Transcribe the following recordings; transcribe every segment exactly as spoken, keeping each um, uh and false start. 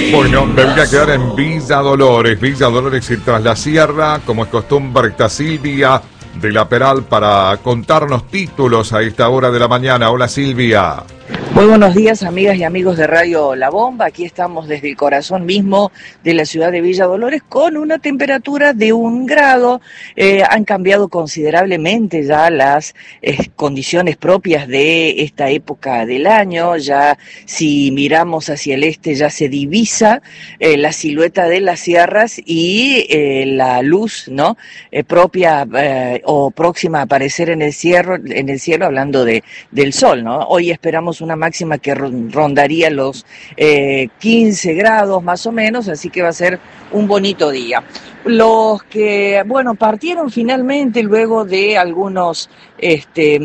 Bueno, me voy a quedar en Villa Dolores, Villa Dolores y Tras la Sierra, como es costumbre, está Silvia de la Peral para contarnos títulos a esta hora de la mañana. Hola, Silvia. Muy buenos días, amigas y amigos de Radio La Bomba. Aquí estamos desde el corazón mismo de la ciudad de Villa Dolores con una temperatura de un grado. Eh, han cambiado considerablemente ya las eh, condiciones propias de esta época del año. Ya si miramos hacia el este ya se divisa eh, la silueta de las sierras y eh, la luz, ¿no? Eh, propia eh, o próxima a aparecer en el cielo, en el cielo hablando de del sol, ¿no? Hoy esperamos una máxima que rondaría los eh, quince grados más o menos, así que va a ser un bonito día. Los que, bueno, partieron finalmente luego de algunos, este,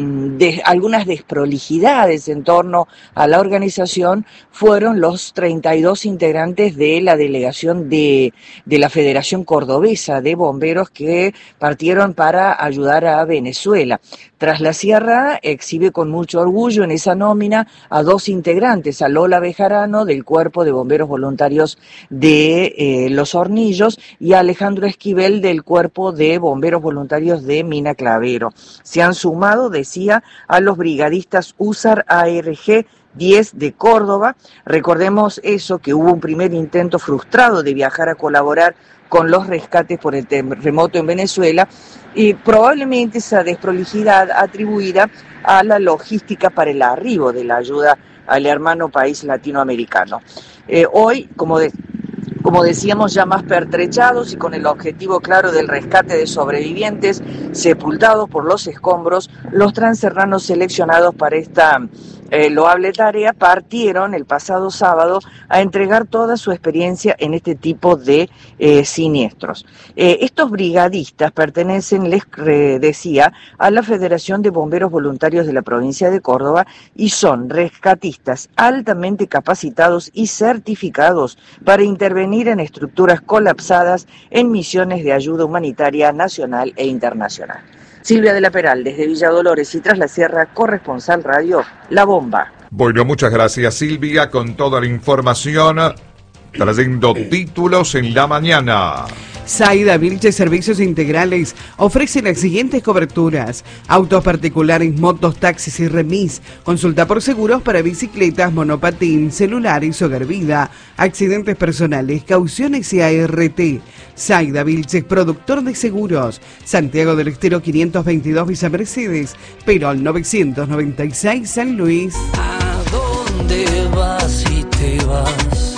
de algunas desprolijidades en torno a la organización fueron los treinta y dos integrantes de la delegación de, de la Federación Cordobesa de Bomberos que partieron para ayudar a Venezuela. Tras la Sierra exhibe con mucho orgullo en esa nómina a dos integrantes, a Lola Bejarano del Cuerpo de Bomberos Voluntarios de eh, Los Hornillos y a Alejandro Esquivel del Cuerpo de Bomberos Voluntarios de Mina Clavero. Se han sumado, decía, a los brigadistas USAR A R G diez de Córdoba. Recordemos eso, que hubo un primer intento frustrado de viajar a colaborar con los rescates por el terremoto en Venezuela y probablemente esa desprolijidad atribuida a la logística para el arribo de la ayuda al hermano país latinoamericano. Eh, hoy, como de, como decíamos, ya más pertrechados y con el objetivo claro del rescate de sobrevivientes sepultados por los escombros, los transerranos seleccionados para esta Eh, loable tarea partieron el pasado sábado a entregar toda su experiencia en este tipo de eh, siniestros. Eh, estos brigadistas pertenecen, les eh, decía, a la Federación de Bomberos Voluntarios de la provincia de Córdoba y son rescatistas altamente capacitados y certificados para intervenir en estructuras colapsadas en misiones de ayuda humanitaria nacional e internacional. Silvia de la Peral, desde Villa Dolores y Tras la Sierra, corresponsal Radio La Bomba. Bueno, muchas gracias, Silvia, con toda la información, trayendo títulos en la mañana. Saida Vilche Servicios Integrales ofrece las siguientes coberturas: autos particulares, motos, taxis y remis. Consulta por seguros para bicicletas, monopatín, celulares, hogar vida, accidentes personales, cauciones y A R T. Saida Vilches, productor de seguros. Santiago del Estero quinientos veintidós Villa Mercedes, Perón novecientos noventa y seis San Luis. ¿A dónde vas si te vas?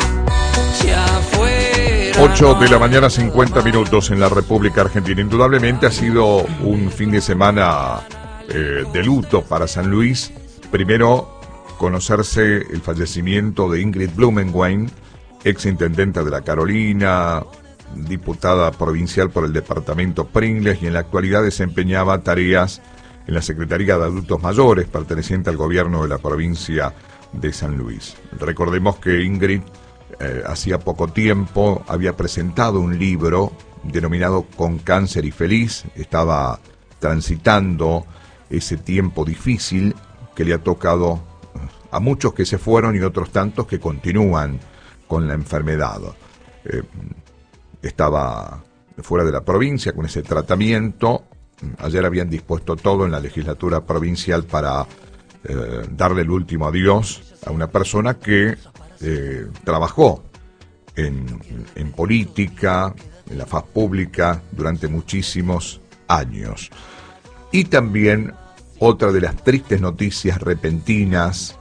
Ya fue. ocho de la mañana, cincuenta minutos en la República Argentina. Indudablemente ha sido un fin de semana eh, de luto para San Luis. Primero, conocerse el fallecimiento de Ingrid Blumenwein, ex intendente de La Carolina, diputada provincial por el departamento Pringles y en la actualidad desempeñaba tareas en la Secretaría de Adultos Mayores, perteneciente al gobierno de la provincia de San Luis. Recordemos que Ingrid Eh, hacía poco tiempo había presentado un libro denominado Con Cáncer y Feliz. Estaba transitando ese tiempo difícil que le ha tocado a muchos que se fueron y otros tantos que continúan con la enfermedad. Eh, estaba fuera de la provincia con ese tratamiento. Ayer habían dispuesto todo en la legislatura provincial para eh, darle el último adiós a una persona que Eh, trabajó en, en política, en la faz pública durante muchísimos años. Y también otra de las tristes noticias repentinas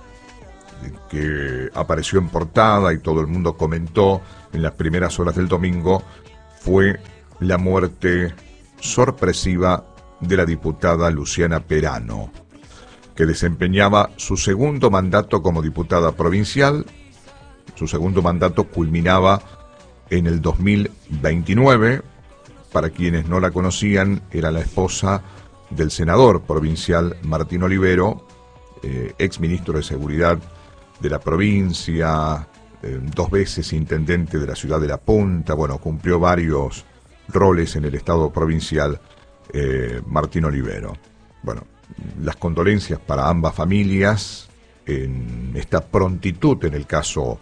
que apareció en portada y todo el mundo comentó en las primeras horas del domingo fue la muerte sorpresiva de la diputada Luciana Perano, que desempeñaba su segundo mandato como diputada provincial. Su segundo mandato culminaba en el dos mil veintinueve. Para quienes no la conocían, era la esposa del senador provincial Martín Olivero, eh, ex ministro de Seguridad de la provincia, eh, dos veces intendente de la ciudad de La Punta. Bueno, cumplió varios roles en el Estado provincial eh, Martín Olivero. Bueno, las condolencias para ambas familias en esta prontitud en el caso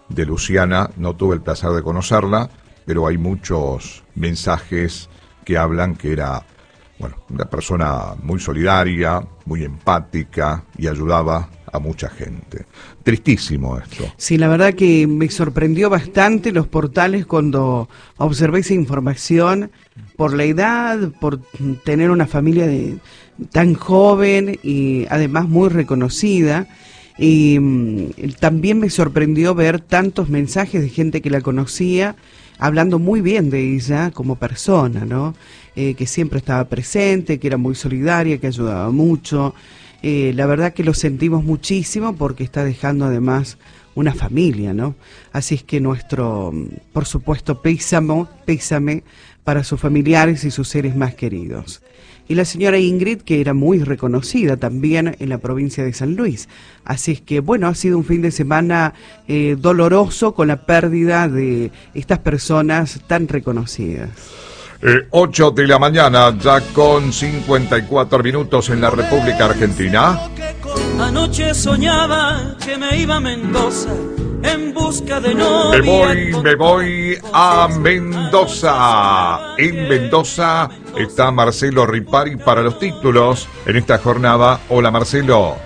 de Luciana. No tuve el placer de conocerla, pero hay muchos mensajes que hablan que era, bueno, una persona muy solidaria, muy empática y ayudaba a mucha gente. Tristísimo esto. Sí, la verdad que me sorprendió bastante los portales cuando observé esa información, por la edad, por tener una familia de, tan joven y además muy reconocida. Y mm, también me sorprendió ver tantos mensajes de gente que la conocía, hablando muy bien de ella como persona, ¿no? Eh, que siempre estaba presente, que era muy solidaria, que ayudaba mucho. Eh, la verdad que lo sentimos muchísimo porque está dejando además una familia, ¿no? Así es que nuestro, por supuesto, pésamo, pésame para sus familiares y sus seres más queridos. Y la señora Ingrid, que era muy reconocida también en la provincia de San Luis. Así es que, bueno, ha sido un fin de semana eh, doloroso con la pérdida de estas personas tan reconocidas. Eh, ocho de la mañana, ya con cincuenta y cuatro minutos en la República Argentina. Anoche soñaba que me iba a Mendoza en busca de Me novia. voy, me voy a Mendoza. En Mendoza está Marcelo Ripari para los títulos en esta jornada. Hola, Marcelo.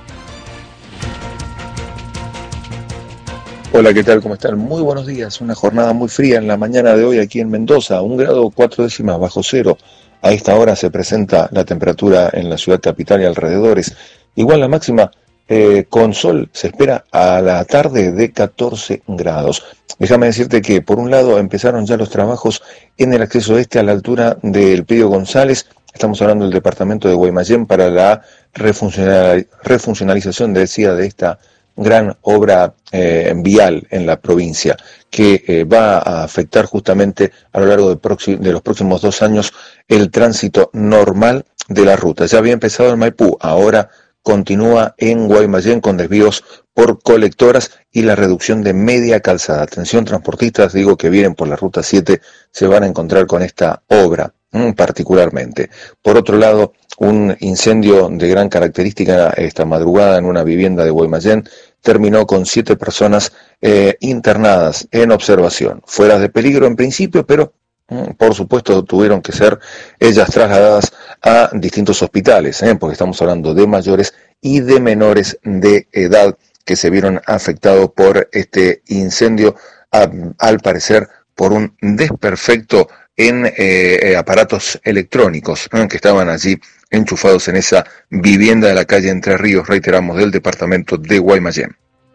Hola, ¿qué tal? ¿Cómo están? Muy buenos días. Una jornada muy fría en la mañana de hoy aquí en Mendoza, un grado cuatro décimas bajo cero. A esta hora se presenta la temperatura en la ciudad capital y alrededores. Igual la máxima eh, con sol se espera a la tarde de catorce grados. Déjame decirte que por un lado empezaron ya los trabajos en el acceso este a la altura del Pío González. Estamos hablando del departamento de Guaymallén para la refuncional, refuncionalización, decía, de esta gran obra eh, vial en la provincia que eh, va a afectar justamente a lo largo de, proxi- de los próximos dos años el tránsito normal de la ruta. Ya había empezado en Maipú, ahora continúa en Guaymallén con desvíos por colectoras y la reducción de media calzada. Atención transportistas, digo, que vienen por la ruta siete, se van a encontrar con esta obra mmm, particularmente. Por otro lado, un incendio de gran característica esta madrugada en una vivienda de Guaymallén terminó con siete personas eh, internadas en observación, fuera de peligro en principio, pero mm, por supuesto tuvieron que ser ellas trasladadas a distintos hospitales, ¿eh? porque estamos hablando de mayores y de menores de edad que se vieron afectados por este incendio, a, al parecer por un desperfecto en eh, aparatos electrónicos ¿eh? que estaban allí enchufados en esa vivienda de la calle Entre Ríos, reiteramos, del departamento de Guaymallén.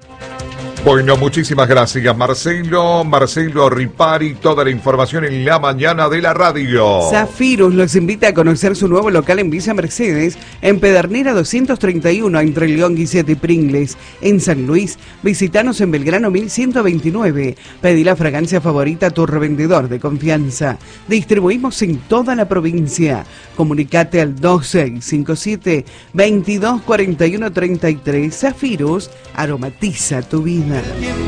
Bueno, muchísimas gracias, Marcelo. Marcelo Ripari, toda la información en la mañana de la radio. Zafirus los invita a conocer su nuevo local en Villa Mercedes, en Pedernera doscientos treinta y uno, entre León, Guiset y Pringles. En San Luis, visitanos en Belgrano mil ciento veintinueve. Pedí la fragancia favorita a tu revendedor de confianza. Distribuimos en toda la provincia. Comunicate al dos seis cinco siete, veintidós cuarenta y uno treinta y tres. Zafirus aromatiza tu vida.